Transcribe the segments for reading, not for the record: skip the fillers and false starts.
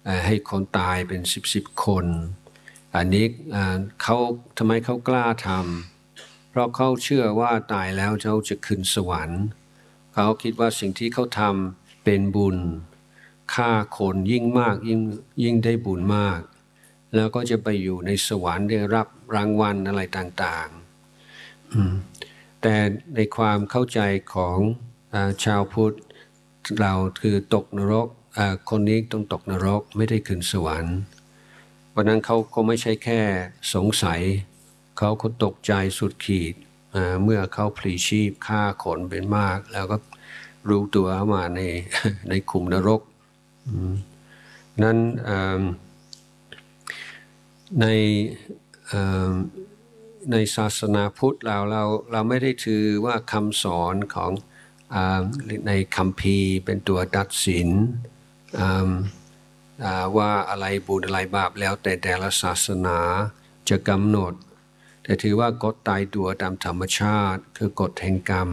ให้คนตายเป็น10คนอันนี้เขาทำไมเขากล้าทำเพราะเขาเชื่อว่าตายแล้วเขาจะขึ้นสวรรค์เขาคิดว่าสิ่งที่เขาทำเป็นบุญฆ่าคนยิ่งมากยิ่งได้บุญมากแล้วก็จะไปอยู่ในสวรรค์ได้รับรางวัลอะไรต่างๆแต่ในความเข้าใจของชาวพุทธเราคือตกนรกคนนี้ต้องตกนรกไม่ได้ขึ้นสวรรค์เพราะนั้นเขาก็ไม่ใช่แค่สงสัยเขาก็ตกใจสุดขีดเมื่อเขาพลีชีพฆ่าคนเป็นมากแล้วก็รู้ตัวมาในขุมนรกนั้นในศาสนาพุทธเราไม่ได้ถือว่าคำสอนของในคัมภีร์เป็นตัวตัดสินว่าอะไรบุญอะไรบาปแล้วแต่ละศาสนาจะกำหนดแต่ถือว่ากฎตายตัวตามธรรมชาติคือกฎแห่งกรรม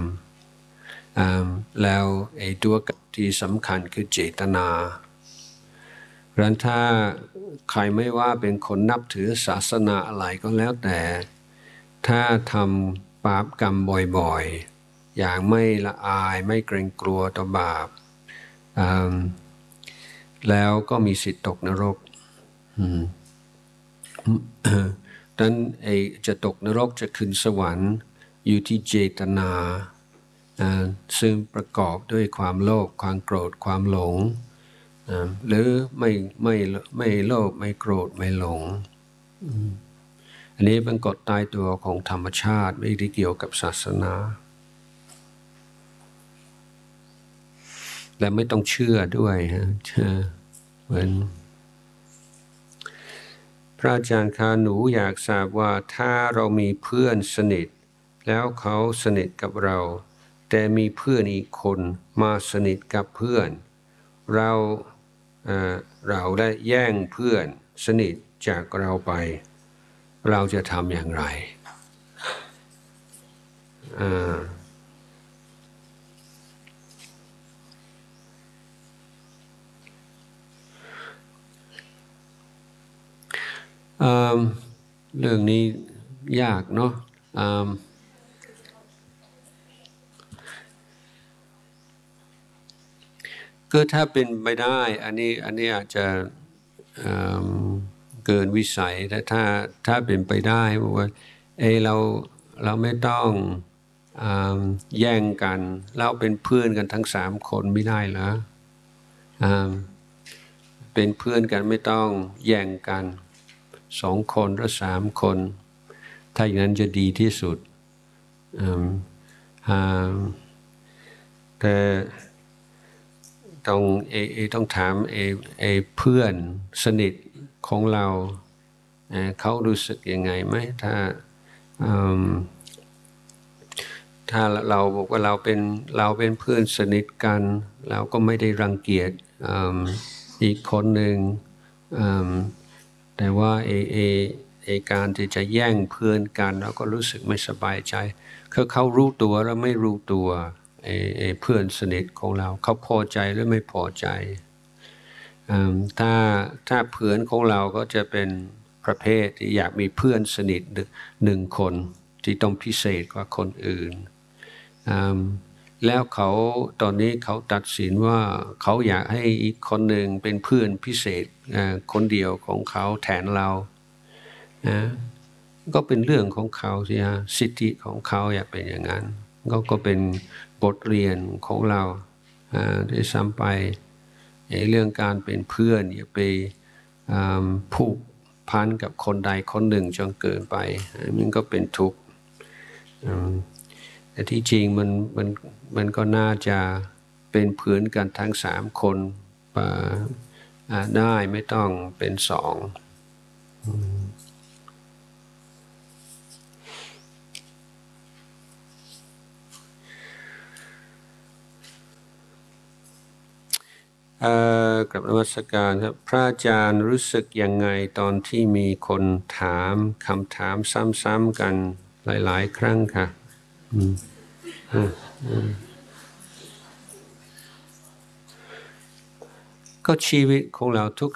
แล้วไอ้ตัวที่สำคัญคือเจตนาเพราะฉะนั้นถ้าใครไม่ว่าเป็นคนนับถือศาสนาอะไรก็แล้วแต่ถ้าทำบาปกรรมบ่อยๆอย่างไม่ละอายไม่เกรงกลัวต่อบาปแล้วก็มีสิทธิ์ตกนรกดังนั้นจะตกนรกจะขึ้นสวรรค์อยู่ที่เจตนาซึ่งประกอบด้วยความโลภความโกรธความหลงหรือไม่โลภไม่โกรธไม่หลงอันนี้เป็นกฎตายตัวของธรรมชาติไม่ได้เกี่ยวกับศาสนาและไม่ต้องเชื่อด้วยเหมือนพระอาจารย์คะหนูอยากทราบว่าถ้าเรามีเพื่อนสนิทแล้วเขาสนิทกับเราแต่มีเพื่อนอีกคนมาสนิทกับเพื่อนเราได้แย่งเพื่อนสนิทจากเราไปเราจะทำอย่างไรเรื่องนี้ยากเนาะก็ถ้าเป็นไปได้อันนี้อาจจะเกินวิสัยแต่ถ้าเป็นไปได้บอกว่าเราไม่ต้องแย่งกันเราเป็นเพื่อนกันทั้ง3 คนไม่ได้เหรอเป็นเพื่อนกันไม่ต้องแย่งกัน2 คนหรือ3 คนถ้าอย่างนั้นจะดีที่สุดแต่ต้องถามเพื่อนสนิทของเราเขารู้สึกยังไงไหมถ้าเราบอกว่าเราเป็นเพื่อนสนิทกันเราก็ไม่ได้รังเกียจอีกคนหนึ่งแต่ว่าการที่จะแย่งเพื่อนกันเราก็รู้สึกไม่สบายใจเขารู้ตัวแล้วไม่รู้ตัวเพื่อนสนิทของเราเขาพอใจหรือไม่พอใจถ้าเพื่อนของเราก็จะเป็นประเภทที่อยากมีเพื่อนสนิท1 คนที่ต้องพิเศษกว่าคนอื่นแล้วตอนนี้เขาตัดสินว่าเขาอยากให้อีกคนหนึ่งเป็นเพื่อนพิเศษคนเดียวของเขาแทนเราก็เป็นเรื่องของเขาสิฮะสิทธิของเขาอยากเป็นอย่างนั้นก็เป็นบทเรียนของเราได้ซ้ำไปเรื่องการเป็นเพื่อนอย่าไปผูกพันกับคนใดคนหนึ่งจนเกินไปมันก็เป็นทุกข์แต่ที่จริงมันก็น่าจะเป็นเพื่อนกันทั้ง3 คนได้ไม่ต้องเป็น2กับนมัสการครับพระอาจารย์รู้สึกยังไงตอนที่มีคนถามคำถามซ้ำๆกันหลายๆครั้งค่ะก็ชีวิตของเราทุก